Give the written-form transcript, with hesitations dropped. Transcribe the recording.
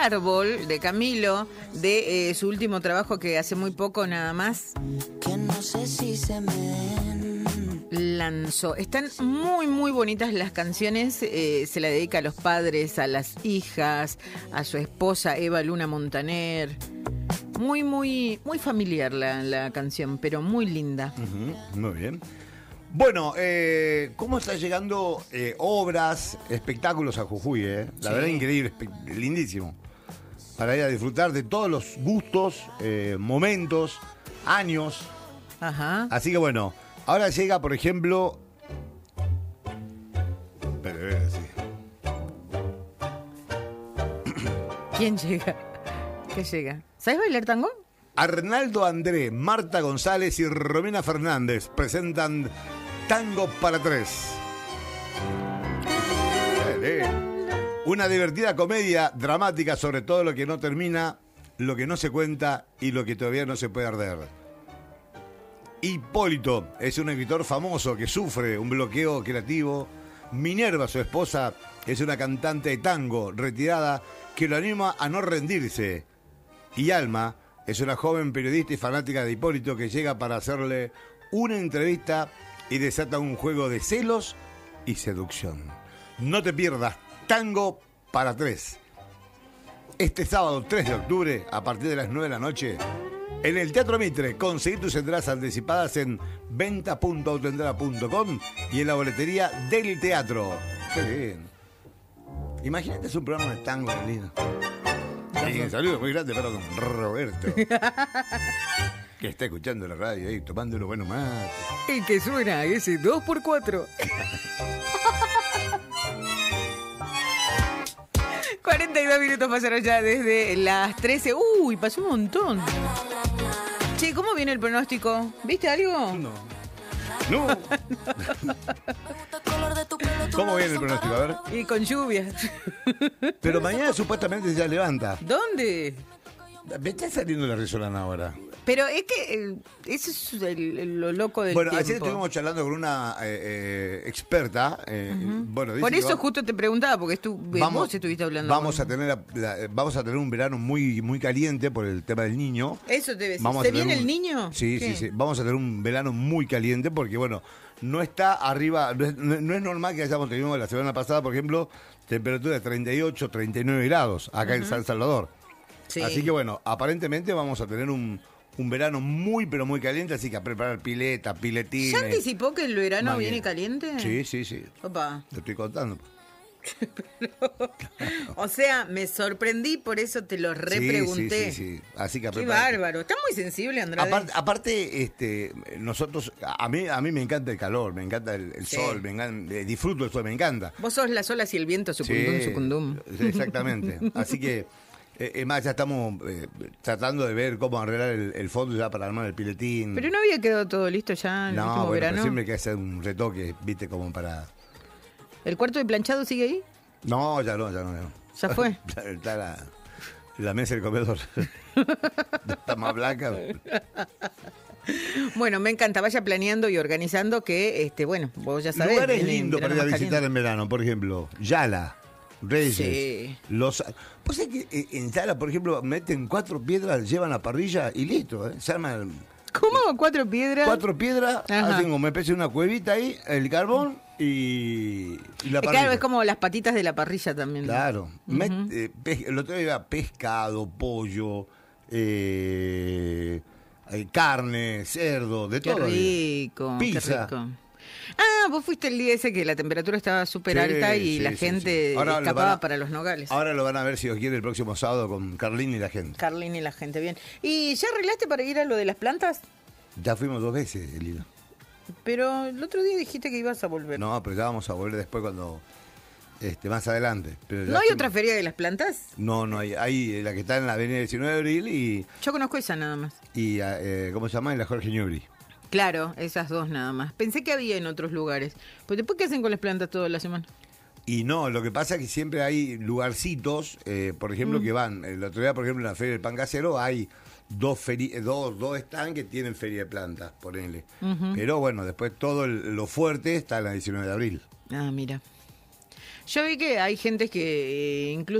Árbol de Camilo, de su último trabajo que hace muy poco nada más Que no sé si se me den. lanzó. Están muy, muy bonitas las canciones. Se la dedica a los padres, a las hijas, a su esposa Eva Luna Montaner. Muy, muy, muy familiar la canción, pero muy linda. Muy bien. Bueno, ¿cómo está llegando obras, espectáculos a Jujuy? La Sí. verdad, increíble, lindísimo. Para ir a disfrutar de todos los gustos, momentos, años. Ajá. Así que bueno, ahora llega, por ejemplo... sí. ¿Quién llega? ¿Qué llega? ¿Sabes bailar tango? Arnaldo André, Marta González y Romina Fernández presentan Tango para Tres. Una divertida comedia dramática sobre todo lo que no termina, lo que no se cuenta y lo que todavía no se puede arder. Hipólito es un escritor famoso que sufre un bloqueo creativo. Minerva, su esposa, es una cantante de tango retirada que lo anima a no rendirse. Y Alma es una joven periodista y fanática de Hipólito que llega para hacerle una entrevista y desata un juego de celos y seducción. No te pierdas Tango para Tres. Este sábado 3 de octubre, a partir de las 9 de la noche, en el Teatro Mitre. Conseguí tus entradas anticipadas en venta.autoentrada.com y en la boletería del teatro. Qué bien. Imagínate, es un programa de tango, lindo. Y un saludo muy grande para don Roberto, que está escuchando la radio ahí, tomando unos buenos mates. El que suena ese 2x4. 42 minutos pasaron ya desde las 13. Uy, pasó un montón. Che, ¿cómo viene el pronóstico? ¿Viste algo? No. ¿Cómo viene el pronóstico? A ver. Y con lluvias. Pero mañana supuestamente ya levanta. ¿Dónde? Me está saliendo la resolana ahora. Pero es que eso es lo loco del Bueno, tiempo. ayer estuvimos charlando con una experta. Bueno, dice Por que eso justo te preguntaba, porque vos estuviste hablando. Vamos a tener un verano muy, muy caliente por el tema del niño. Eso te decía. Vamos a ¿Se tener viene el niño? Sí, ¿Qué? sí. Vamos a tener un verano muy caliente porque, bueno, no está arriba, no es normal que hayamos tenido la semana pasada, por ejemplo, temperatura de 38, 39 grados acá en San Salvador. Sí. Así que, bueno, aparentemente vamos a tener un verano muy, pero muy caliente, así que a preparar pileta, piletines. ¿Ya anticipó que el verano Manguera. viene caliente? Sí. Opa. Te estoy contando. O sea, me sorprendí, por eso te lo repregunté. Sí. Así que a Qué preparar. bárbaro. Está muy sensible, Andrade. Aparte, nosotros, a mí me encanta el calor, me encanta el Sí. sol, disfruto el sol, me encanta. Vos sos las olas y el viento, sucundum, Sí, sucundum. Exactamente. Así que, es más, ya estamos tratando de ver cómo arreglar el fondo ya para armar el piletín. Pero no había quedado todo listo ya en el último bueno, verano. pero siempre hay que hacer un retoque, viste, como para... ¿El cuarto de planchado sigue ahí? No, ya no. ¿Ya fue? Está la mesa del comedor. Está más blanca. Bueno, me encanta. Vaya planeando y organizando que, bueno, vos ya sabés. Lugares viene lindos para ir a verano más visitar caliente. en verano, por ejemplo, Yala, Reyes, Sí. Pues es que en Yala, por ejemplo, meten 4 piedras, llevan la parrilla y listo, ¿eh? Se arma ¿Cómo? ¿4 piedras? 4 piedras, Ajá. hacen como una especie de una cuevita ahí, el carbón y la parrilla. Claro, es como las patitas de la parrilla también. Claro. El otro día iba pescado, pollo, carne, cerdo, de Qué todo. rico, Pizza. qué rico. Ah, vos fuiste el día ese que la temperatura estaba súper Sí, alta y sí, la sí, gente sí. Ahora lo escapaba van a- para los nogales. Ahora lo van a ver, si Dios quiere, el próximo sábado con Carlín y la gente. Carlín y la gente, bien. ¿Y ya arreglaste para ir a lo de las plantas? Ya fuimos 2 veces, Elina. Pero el otro día dijiste que ibas a volver. No, pero ya vamos a volver después cuando... más adelante. Pero ya ¿No hay fuimos. otra feria de las plantas? No, hay. Hay la que está en la avenida 19 de abril Yo conozco esa nada más. y ¿cómo se llama? En la Jorge Newbery. Claro, esas dos nada más. Pensé que había en otros lugares. Pues después, ¿qué hacen con las plantas toda la semana? Y no, lo que pasa es que siempre hay lugarcitos, por ejemplo, que van. El otro día, por ejemplo, en la Feria del Pan Casero hay dos stands que tienen feria de plantas, ponele. Pero bueno, después todo lo fuerte está en la 19 de abril. Ah, mira. Yo vi que hay gente que incluso